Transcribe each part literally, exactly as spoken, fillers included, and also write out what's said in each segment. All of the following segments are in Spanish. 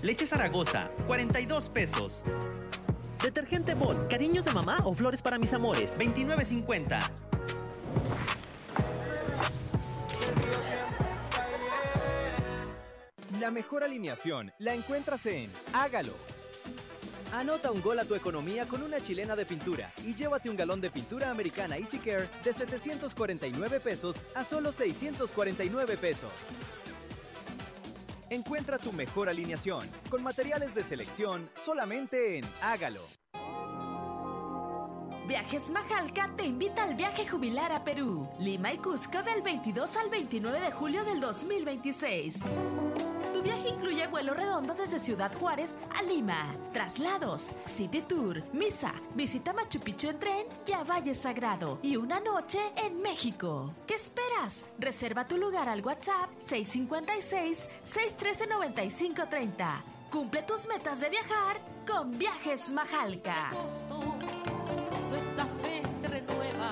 Leche Zaragoza, cuarenta y dos pesos. Detergente Bon, cariños de mamá o flores para mis amores, veintinueve cincuenta. La mejor alineación la encuentras en Hágalo. Anota un gol a tu economía con una chilena de pintura y llévate un galón de pintura americana Easy Care de setecientos cuarenta y nueve pesos a solo seiscientos cuarenta y nueve pesos. Encuentra tu mejor alineación con materiales de selección solamente en Hágalo. Viajes Majalca te invita al viaje jubilar a Perú, Lima y Cusco del veintidós al veintinueve de julio del dos mil veintiséis. Tu viaje incluye vuelo redondo desde Ciudad Juárez a Lima, traslados, city tour, misa, visita Machu Picchu en tren y a Valle Sagrado y una noche en México. ¿Qué esperas? Reserva tu lugar al WhatsApp seis cinco seis, seis uno tres, nueve cinco tres cero. Cumple tus metas de viajar con Viajes Majalca. Nuestra fe se renueva.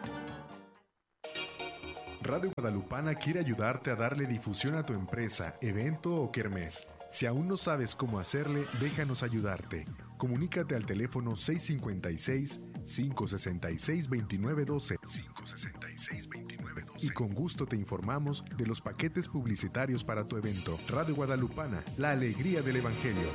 Radio Guadalupana quiere ayudarte a darle difusión a tu empresa, evento o kermés. Si aún no sabes cómo hacerle, déjanos ayudarte. Comunícate al teléfono seis cinco seis, cinco seis seis, dos nueve uno dos, cinco seis seis, dos nueve uno dos y con gusto te informamos de los paquetes publicitarios para tu evento. Radio Guadalupana, la alegría del Evangelio.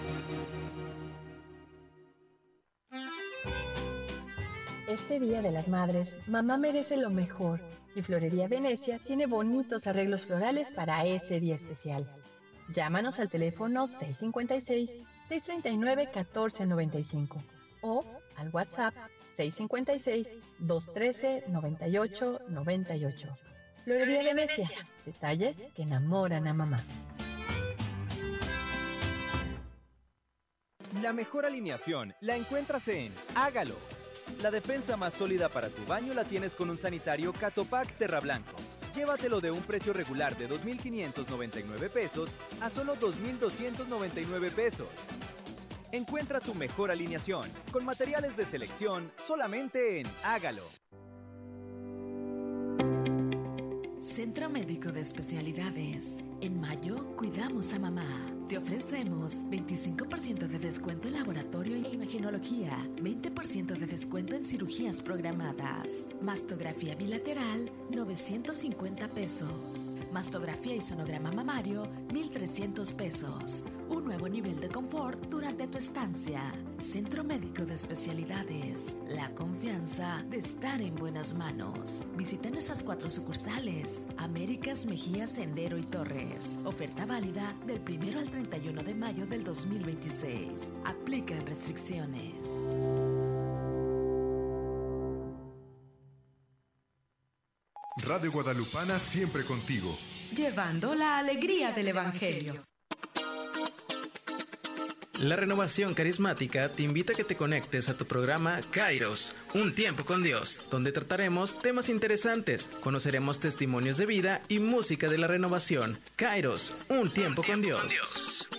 Este Día de las Madres, mamá merece lo mejor y Florería Venecia tiene bonitos arreglos florales para ese día especial. Llámanos al teléfono seis cinco seis, seis tres nueve, uno cuatro nueve cinco o al WhatsApp seis cinco seis, dos uno tres, nueve ocho nueve ocho. Florería Venecia, detalles que enamoran a mamá. La mejor alineación la encuentras en Hágalo. La defensa más sólida para tu baño la tienes con un sanitario Catopac Terra Blanco. Llévatelo de un precio regular de dos mil quinientos noventa y nueve pesos a solo dos mil doscientos noventa y nueve pesos. Encuentra tu mejor alineación con materiales de selección solamente en Hágalo. Centro Médico de Especialidades. En mayo, cuidamos a mamá. Te ofrecemos veinticinco por ciento de descuento en laboratorio e imagenología, veinte por ciento de descuento en cirugías programadas. Mastografía bilateral, novecientos cincuenta pesos. Mastografía y sonograma mamario, mil trescientos pesos. Un nuevo nivel de confort durante tu estancia. Centro Médico de Especialidades. La confianza de estar en buenas manos. Visita nuestras cuatro sucursales. Américas, Mejía, Sendero y Torres. Oferta válida del primero al treinta y uno de mayo del dos mil veintiséis. Aplican restricciones. Radio Guadalupana siempre contigo. Llevando la alegría del Evangelio. La Renovación Carismática te invita a que te conectes a tu programa Kairos, Un Tiempo con Dios, donde trataremos temas interesantes, conoceremos testimonios de vida y música de la renovación. Kairos, Un Tiempo, Un tiempo con Dios. Con Dios.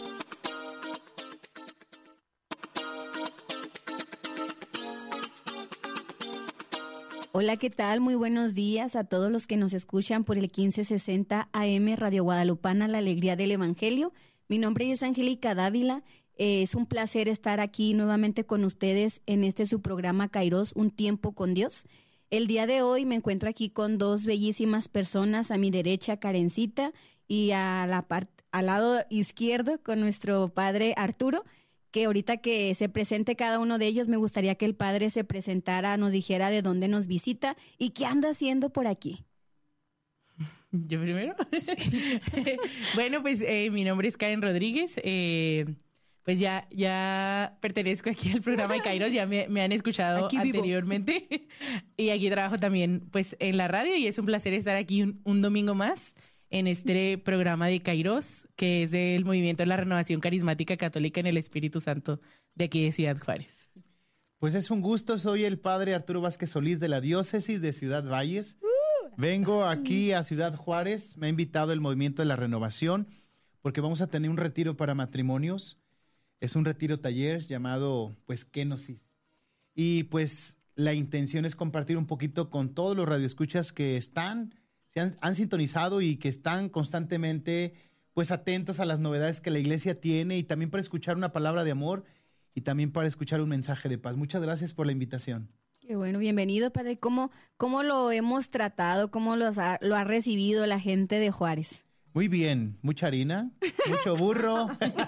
Hola, ¿qué tal? Muy buenos días a todos los que nos escuchan por el quince sesenta A M Radio Guadalupana, la alegría del Evangelio. Mi nombre es Angélica Dávila. Eh, es un placer estar aquí nuevamente con ustedes en este su programa Kairos, Un Tiempo con Dios. El día de hoy me encuentro aquí con dos bellísimas personas. A mi derecha, Karencita, y a la part- al lado izquierdo con nuestro padre Arturo, que ahorita que se presente cada uno de ellos, me gustaría que el padre se presentara, nos dijera de dónde nos visita y qué anda haciendo por aquí. ¿Yo primero? Sí. Bueno, pues eh, mi nombre es Karen Rodríguez. Eh, pues ya, ya pertenezco aquí al programa de Kairos, ya me, me han escuchado aquí anteriormente. Y aquí trabajo también pues en la radio y es un placer estar aquí un, un domingo más en este programa de Kairos, que es del Movimiento de la Renovación Carismática Católica en el Espíritu Santo de aquí de Ciudad Juárez. Pues es un gusto, soy el padre Arturo Vázquez Solís de la Diócesis de Ciudad Valles. Vengo aquí a Ciudad Juárez, me ha invitado el Movimiento de la Renovación porque vamos a tener un retiro para matrimonios. Es un retiro taller llamado pues Kenosis. Y pues la intención es compartir un poquito con todos los radioescuchas que están, se han, han sintonizado y que están constantemente pues atentos a las novedades que la iglesia tiene y también para escuchar una palabra de amor y también para escuchar un mensaje de paz. Muchas gracias por la invitación. Qué bueno, bienvenido, padre. ¿Cómo, cómo lo hemos tratado? ¿Cómo los ha, lo ha recibido la gente de Juárez? Muy bien, mucha harina, mucho burro,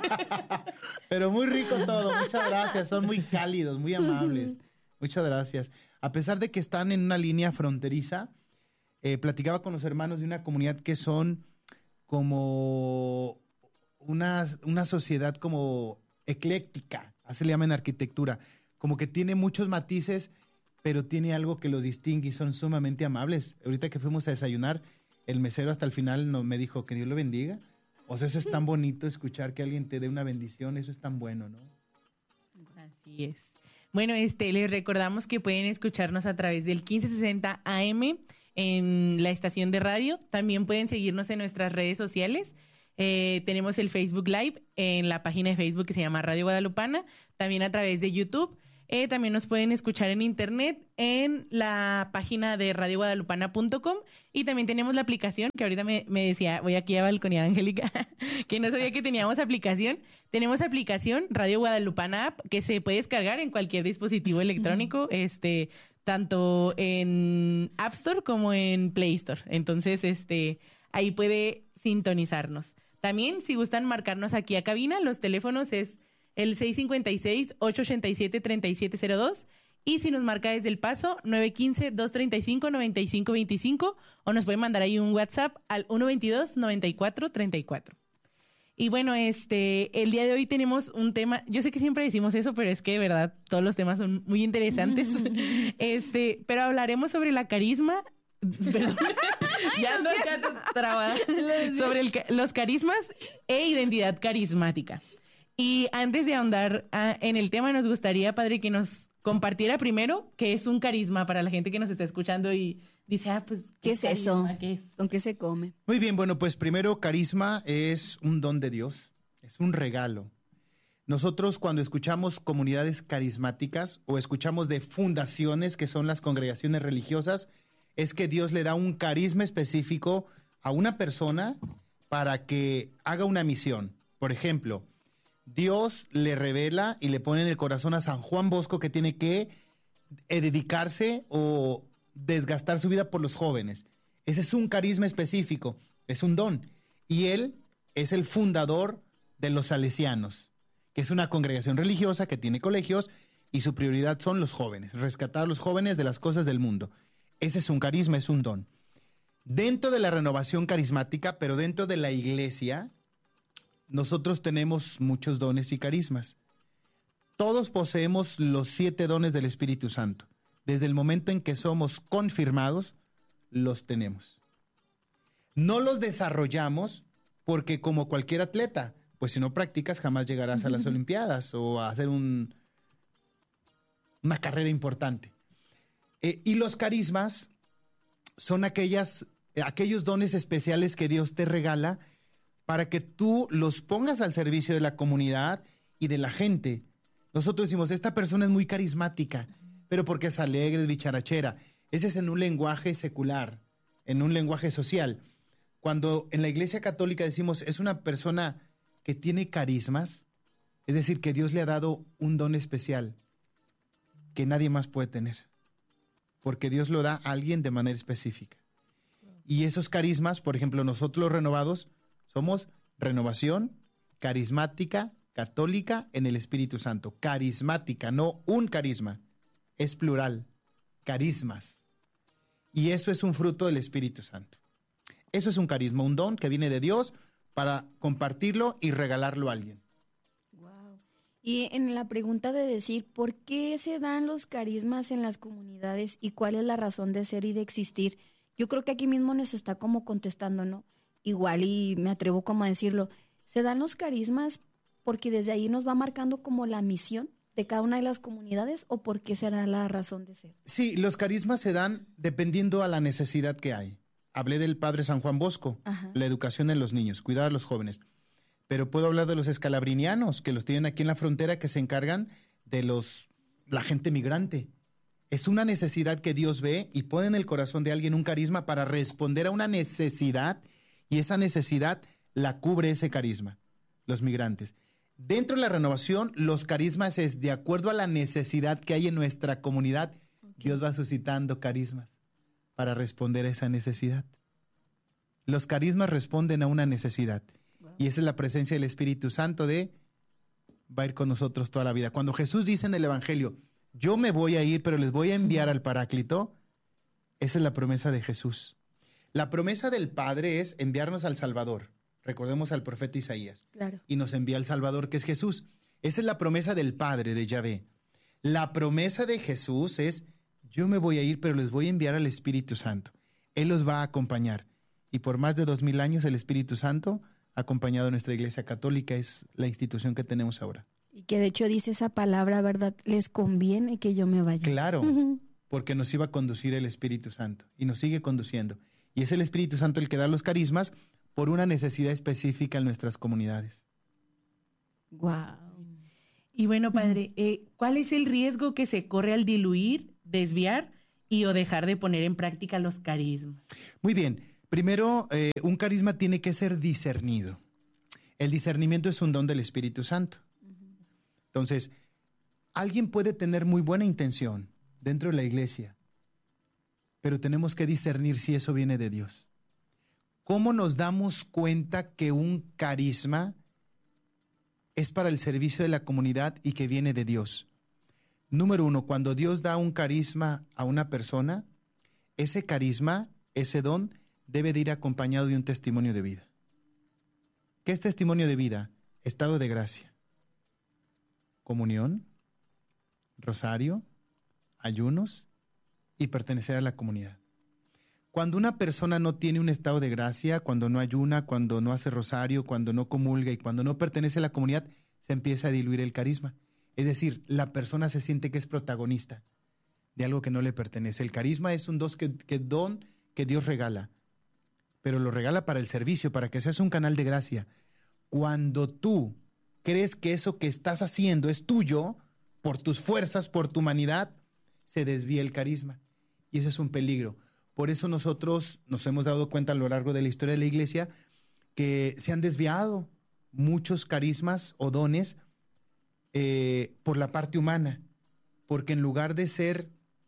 pero muy rico todo. Muchas gracias, son muy cálidos, muy amables. Muchas gracias. A pesar de que están en una línea fronteriza, eh, platicaba con los hermanos de una comunidad que son como una, una sociedad como ecléctica, así le llaman en arquitectura, como que tiene muchos matices, pero tiene algo que los distingue y son sumamente amables. Ahorita que fuimos a desayunar, el mesero hasta el final no, me dijo que Dios lo bendiga. O sea, eso es tan bonito escuchar que alguien te dé una bendición, eso es tan bueno, ¿no? Así es. Bueno, este, les recordamos que pueden escucharnos a través del quince sesenta A M en la estación de radio. También pueden seguirnos en nuestras redes sociales. Eh, tenemos el Facebook Live en la página de Facebook que se llama Radio Guadalupana. También a través de YouTube. Eh, también nos pueden escuchar en internet en la página de radio guadalupana punto com y también tenemos la aplicación que ahorita me, me decía, voy aquí a balconear a Angélica, que no sabía que teníamos aplicación. Tenemos aplicación Radio Guadalupana App que se puede descargar en cualquier dispositivo electrónico, mm. este, tanto en App Store como en Play Store. Entonces, este, ahí puede sintonizarnos. También, si gustan marcarnos aquí a cabina, los teléfonos es el seis cinco seis, ocho ocho siete, tres siete cero dos y si nos marca desde El Paso, nueve uno cinco, dos tres cinco, nueve cinco dos cinco o nos pueden mandar ahí un WhatsApp al uno veintidós, noventa y cuatro, treinta y cuatro. Y bueno, este, el día de hoy tenemos un tema, yo sé que siempre decimos eso, pero es que de verdad todos los temas son muy interesantes. este, pero hablaremos sobre la carisma, perdón, ya no trabada, sobre el, los carismas e identidad carismática. Y antes de ahondar uh, en el tema, nos gustaría, padre, que nos compartiera primero qué es un carisma para la gente que nos está escuchando y dice, ah, pues, ¿qué, ¿qué es carisma? eso? ¿Qué es? ¿Con qué se come? Muy bien, bueno, pues primero, carisma es un don de Dios, es un regalo. Nosotros cuando escuchamos comunidades carismáticas o escuchamos de fundaciones, que son las congregaciones religiosas, es que Dios le da un carisma específico a una persona para que haga una misión. Por ejemplo, Dios le revela y le pone en el corazón a San Juan Bosco que tiene que eh, dedicarse o desgastar su vida por los jóvenes. Ese es un carisma específico, es un don. Y él es el fundador de los Salesianos, que es una congregación religiosa que tiene colegios y su prioridad son los jóvenes, rescatar a los jóvenes de las cosas del mundo. Ese es un carisma, es un don. Dentro de la renovación carismática, pero dentro de la iglesia, nosotros tenemos muchos dones y carismas. Todos poseemos los siete dones del Espíritu Santo. Desde el momento en que somos confirmados, los tenemos. No los desarrollamos porque como cualquier atleta, pues si no practicas jamás llegarás a las Olimpiadas o a hacer un, una carrera importante. Eh, y los carismas son aquellas, aquellos dones especiales que Dios te regala para que tú los pongas al servicio de la comunidad y de la gente. Nosotros decimos, esta persona es muy carismática, pero porque es alegre, es bicharachera. Ese es en un lenguaje secular, en un lenguaje social. Cuando en la Iglesia Católica decimos, es una persona que tiene carismas, es decir, que Dios le ha dado un don especial que nadie más puede tener, porque Dios lo da a alguien de manera específica. Y esos carismas, por ejemplo, nosotros los renovados, somos renovación carismática católica en el Espíritu Santo. Carismática, no un carisma. Es plural. Carismas. Y eso es un fruto del Espíritu Santo. Eso es un carisma, un don que viene de Dios para compartirlo y regalarlo a alguien. Wow. Y en la pregunta de decir, ¿por qué se dan los carismas en las comunidades y cuál es la razón de ser y de existir? Yo creo que aquí mismo nos está como contestando, ¿no? Igual y me atrevo como a decirlo, se dan los carismas porque desde ahí nos va marcando como la misión de cada una de las comunidades o por qué será la razón de ser. Sí, los carismas se dan dependiendo a la necesidad que hay. Hablé del padre San Juan Bosco, Ajá. la educación de los niños, cuidar a los jóvenes. Pero puedo hablar de los escalabrinianos, que los tienen aquí en la frontera, que se encargan de los la gente migrante. Es una necesidad que Dios ve y pone en el corazón de alguien un carisma para responder a una necesidad. Y esa necesidad la cubre ese carisma, los migrantes. Dentro de la renovación, los carismas es de acuerdo a la necesidad que hay en nuestra comunidad. Okay. Dios va suscitando carismas para responder a esa necesidad. Los carismas responden a una necesidad. Wow. Y esa es la presencia del Espíritu Santo de va a ir con nosotros toda la vida. Cuando Jesús dice en el Evangelio, yo me voy a ir, pero les voy a enviar al Paráclito, esa es la promesa de Jesús. La promesa del Padre es enviarnos al Salvador. Recordemos al profeta Isaías. Claro. Y nos envía al Salvador, que es Jesús. Esa es la promesa del Padre, de Yahvé. La promesa de Jesús es, yo me voy a ir, pero les voy a enviar al Espíritu Santo. Él los va a acompañar. Y por más de dos mil años el Espíritu Santo ha acompañado a nuestra Iglesia Católica. Es la institución que tenemos ahora. Y que de hecho dice esa palabra, ¿verdad? Les conviene que yo me vaya. Claro, uh-huh. Porque nos iba a conducir el Espíritu Santo. Y nos sigue conduciendo. Y es el Espíritu Santo el que da los carismas por una necesidad específica en nuestras comunidades. Wow. Y bueno, padre, eh, ¿cuál es el riesgo que se corre al diluir, desviar y o dejar de poner en práctica los carismas? Muy bien. Primero, eh, un carisma tiene que ser discernido. El discernimiento es un don del Espíritu Santo. Uh-huh. Entonces, alguien puede tener muy buena intención dentro de la iglesia, pero tenemos que discernir si eso viene de Dios. ¿Cómo nos damos cuenta que un carisma es para el servicio de la comunidad y que viene de Dios? Número uno, cuando Dios da un carisma a una persona, ese carisma, ese don, debe de ir acompañado de un testimonio de vida. ¿Qué es testimonio de vida? Estado de gracia. Comunión, rosario, ayunos y pertenecer a la comunidad. Cuando una persona no tiene un estado de gracia, cuando no ayuna, cuando no hace rosario, cuando no comulga y cuando no pertenece a la comunidad, se empieza a diluir el carisma. Es decir, la persona se siente que es protagonista de algo que no le pertenece. El carisma es un don que, que, don que Dios regala, pero lo regala para el servicio, para que seas un canal de gracia. Cuando tú crees que eso que estás haciendo es tuyo, por tus fuerzas, por tu humanidad, se desvía el carisma. Y eso es un peligro. Por eso nosotros nos hemos dado cuenta a lo largo de la historia de la iglesia que se han desviado muchos carismas o dones eh, por la parte humana, porque en lugar de ser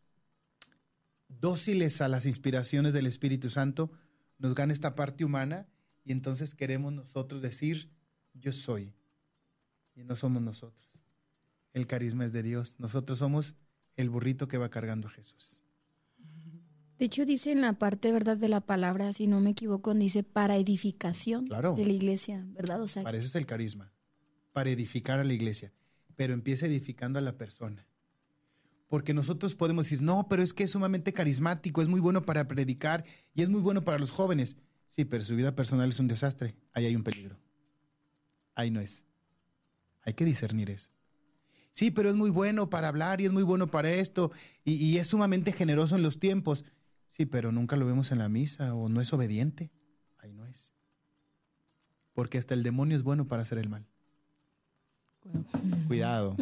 dóciles a las inspiraciones del Espíritu Santo, nos gana esta parte humana y entonces queremos nosotros decir, yo soy, y no somos nosotros. El carisma es de Dios. Nosotros somos el burrito que va cargando a Jesús. De hecho, dice en la parte, ¿verdad?, de la palabra, si no me equivoco, dice para edificación claro. de la iglesia, ¿verdad? O sea, para eso es el carisma, para edificar a la iglesia, pero empieza edificando a la persona. Porque nosotros podemos decir, no, pero es que es sumamente carismático, es muy bueno para predicar y es muy bueno para los jóvenes. Sí, pero su vida personal es un desastre. Ahí hay un peligro. Ahí no es. Hay que discernir eso. Sí, pero es muy bueno para hablar y es muy bueno para esto y, y es sumamente generoso en los tiempos. Sí, pero nunca lo vemos en la misa o no es obediente. Ahí no es. Porque hasta el demonio es bueno para hacer el mal. Wow. Cuidado.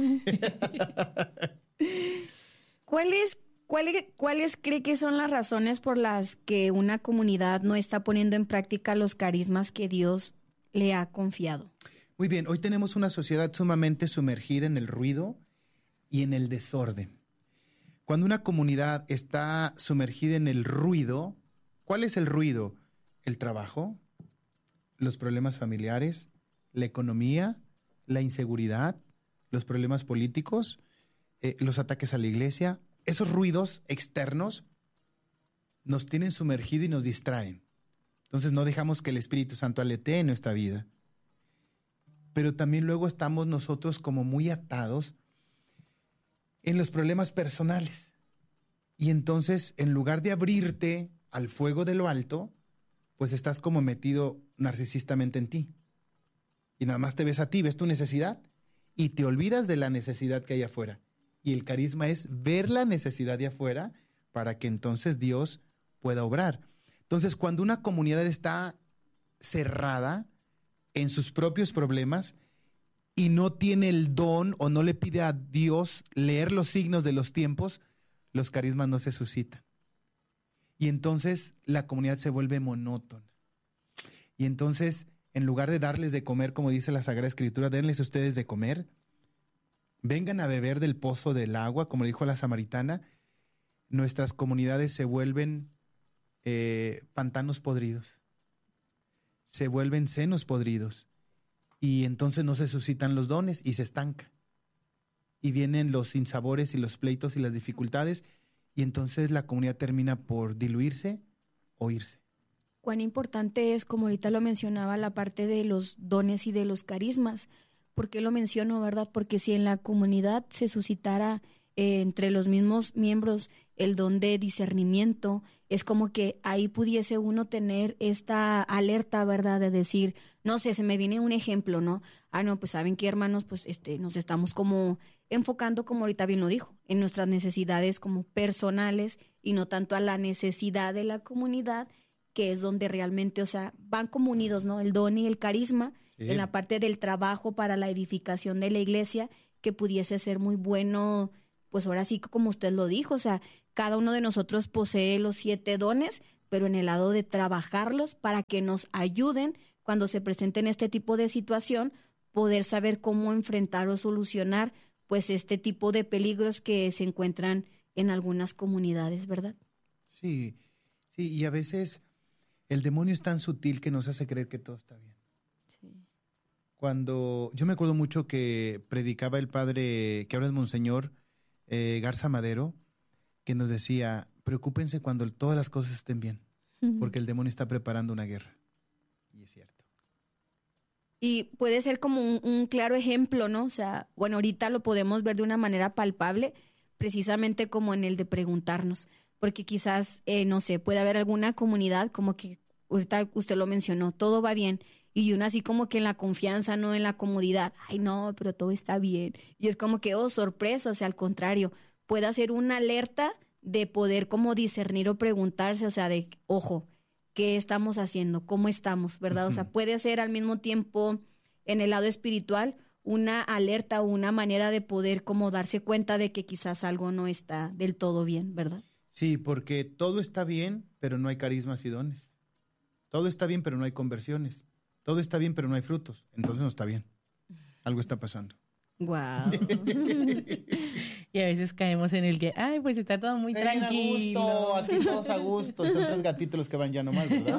¿Cuáles, cuáles, ¿Cuáles cree que son las razones por las que una comunidad no está poniendo en práctica los carismas que Dios le ha confiado? Muy bien, hoy tenemos una sociedad sumamente sumergida en el ruido y en el desorden. Cuando una comunidad está sumergida en el ruido, ¿cuál es el ruido? El trabajo, los problemas familiares, la economía, la inseguridad, los problemas políticos, eh, los ataques a la iglesia. Esos ruidos externos nos tienen sumergido y nos distraen. Entonces no dejamos que el Espíritu Santo aletee en nuestra vida. Pero también luego estamos nosotros como muy atados en los problemas personales. Y entonces, en lugar de abrirte al fuego de lo alto, pues estás como metido narcisistamente en ti. Y nada más te ves a ti, ves tu necesidad y te olvidas de la necesidad que hay afuera. Y el carisma es ver la necesidad de afuera para que entonces Dios pueda obrar. Entonces, cuando una comunidad está cerrada en sus propios problemas y no tiene el don o no le pide a Dios leer los signos de los tiempos, los carismas no se suscitan. Y entonces la comunidad se vuelve monótona. Y entonces en lugar de darles de comer, como dice la Sagrada Escritura, denles ustedes de comer. Vengan a beber del pozo del agua, como dijo la samaritana. Nuestras comunidades se vuelven eh, pantanos podridos, se vuelven senos podridos, y entonces no se suscitan los dones y se estanca. Y vienen los sinsabores y los pleitos y las dificultades, y entonces la comunidad termina por diluirse o irse. Cuán importante es, como ahorita lo mencionaba, la parte de los dones y de los carismas. ¿Por qué lo menciono, verdad? Porque si en la comunidad se suscitara eh, entre los mismos miembros el don de discernimiento, es como que ahí pudiese uno tener esta alerta, ¿verdad? De decir, no sé, se me viene un ejemplo, ¿no? Ah, no, pues ¿saben qué, hermanos? Pues este, nos estamos como enfocando, como ahorita bien lo dijo, en nuestras necesidades como personales y no tanto a la necesidad de la comunidad, que es donde realmente, o sea, van como unidos, ¿no? El don y el carisma, sí, en la parte del trabajo para la edificación de la iglesia, que pudiese ser muy bueno, pues ahora sí, como usted lo dijo, o sea, cada uno de nosotros posee los siete dones, pero en el lado de trabajarlos para que nos ayuden cuando se presenten este tipo de situación, poder saber cómo enfrentar o solucionar, pues, este tipo de peligros que se encuentran en algunas comunidades, ¿verdad? Sí, sí, y a veces el demonio es tan sutil que nos hace creer que todo está bien. Sí. Cuando, yo me acuerdo mucho que predicaba el padre, que ahora es Monseñor eh, Garza Madero, que nos decía, preocúpense cuando todas las cosas estén bien, uh-huh, porque el demonio está preparando una guerra. Y es cierto. Y puede ser como un, un claro ejemplo, ¿no? O sea, bueno, ahorita lo podemos ver de una manera palpable, precisamente como en el de preguntarnos, porque quizás, eh, no sé, puede haber alguna comunidad como que, ahorita usted lo mencionó, todo va bien, y uno así como que en la confianza, no en la comodidad, ay no, pero todo está bien, y es como que, oh, sorpresa, o sea, al contrario, puede ser una alerta de poder como discernir o preguntarse, o sea, de, ojo, ¿qué estamos haciendo? ¿Cómo estamos? ¿Verdad? Uh-huh. O sea, puede ser al mismo tiempo en el lado espiritual una alerta o una manera de poder como darse cuenta de que quizás algo no está del todo bien, ¿verdad? Sí, porque todo está bien, pero no hay carismas y dones. Todo está bien, pero no hay conversiones. Todo está bien, pero no hay frutos. Entonces no está bien. Algo está pasando. Wow. Y a veces caemos en el que, ay, pues está todo muy Ven tranquilo. A gusto, aquí todos a gusto. Son tres gatitos los que van ya nomás, ¿verdad?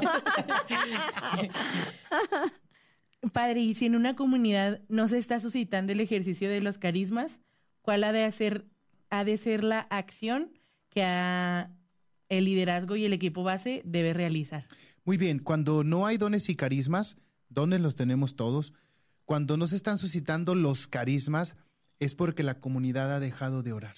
Padre, y si en una comunidad no se está suscitando el ejercicio de los carismas, ¿cuál ha de hacer, ha de ser la acción que a el liderazgo y el equipo base debe realizar? Muy bien, cuando no hay dones y carismas, dones los tenemos todos. Cuando no se están suscitando los carismas, es porque la comunidad ha dejado de orar.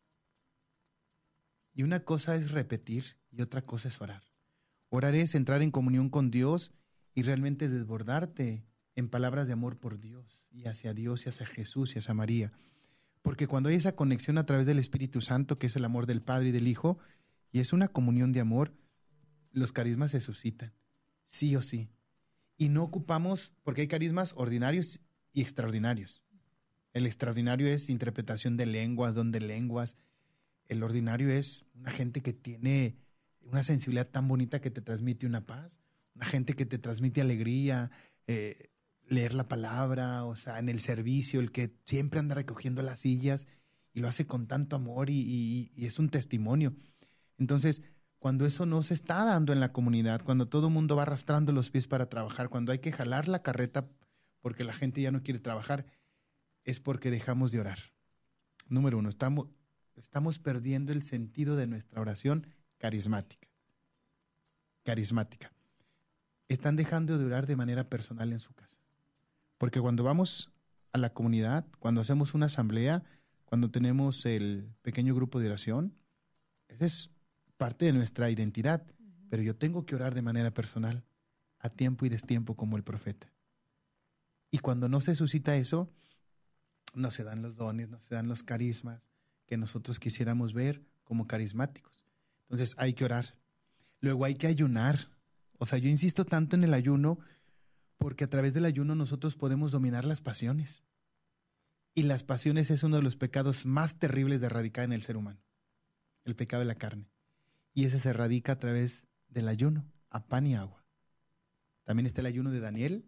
Y una cosa es repetir y otra cosa es orar. Orar es entrar en comunión con Dios y realmente desbordarte en palabras de amor por Dios y hacia Dios y hacia Jesús y hacia María. Porque cuando hay esa conexión a través del Espíritu Santo, que es el amor del Padre y del Hijo, y es una comunión de amor, los carismas se suscitan, sí o sí. Y no ocupamos, porque hay carismas ordinarios y extraordinarios. El extraordinario es interpretación de lenguas, don de lenguas. El ordinario es una gente que tiene una sensibilidad tan bonita que te transmite una paz, una gente que te transmite alegría, eh, leer la palabra, o sea, en el servicio, el que siempre anda recogiendo las sillas y lo hace con tanto amor y, y, y es un testimonio. Entonces, cuando eso no se está dando en la comunidad, cuando todo el mundo va arrastrando los pies para trabajar, cuando hay que jalar la carreta porque la gente ya no quiere trabajar, es porque dejamos de orar. Número uno, estamos, estamos perdiendo el sentido de nuestra oración carismática. Carismática. Están dejando de orar de manera personal en su casa. Porque cuando vamos a la comunidad, cuando hacemos una asamblea, cuando tenemos el pequeño grupo de oración, ese es parte de nuestra identidad, pero yo tengo que orar de manera personal, a tiempo y destiempo como el profeta. Y cuando no se suscita eso, no se dan los dones, no se dan los carismas que nosotros quisiéramos ver como carismáticos. Entonces hay que orar. Luego hay que ayunar. O sea, yo insisto tanto en el ayuno porque a través del ayuno nosotros podemos dominar las pasiones. Y las pasiones es uno de los pecados más terribles de erradicar en el ser humano. El pecado de la carne. Y ese se erradica a través del ayuno, a pan y agua. También está el ayuno de Daniel,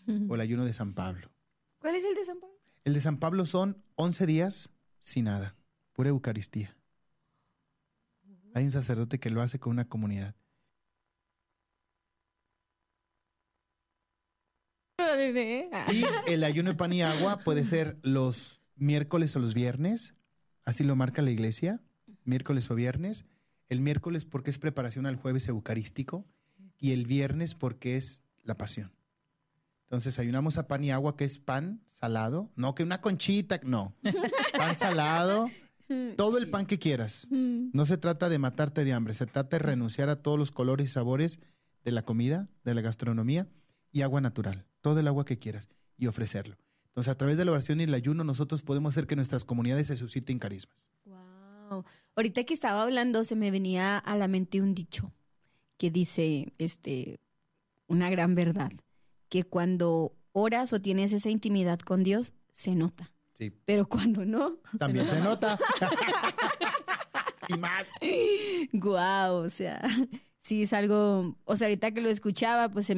o el ayuno de San Pablo. ¿Cuál es el de San Pablo? El de San Pablo son once días sin nada, pura Eucaristía. Hay un sacerdote que lo hace con una comunidad. Y el ayuno de pan y agua puede ser los miércoles o los viernes, así lo marca la iglesia, miércoles o viernes. El miércoles porque es preparación al jueves eucarístico y el viernes porque es la pasión. Entonces ayunamos a pan y agua, que es pan salado, no que una conchita, no, pan salado, todo el pan que quieras. No se trata de matarte de hambre, se trata de renunciar a todos los colores y sabores de la comida, de la gastronomía, y agua natural, todo el agua que quieras, y ofrecerlo. Entonces, a través de la oración y el ayuno, nosotros podemos hacer que nuestras comunidades se susciten carismas. Wow. Ahorita que estaba hablando, se me venía a la mente un dicho que dice, este, una gran verdad, que cuando oras o tienes esa intimidad con Dios, se nota. Sí. Pero cuando no... También se nota. Y más. Guau, o sea, sí es algo... O sea, ahorita que lo escuchaba, pues se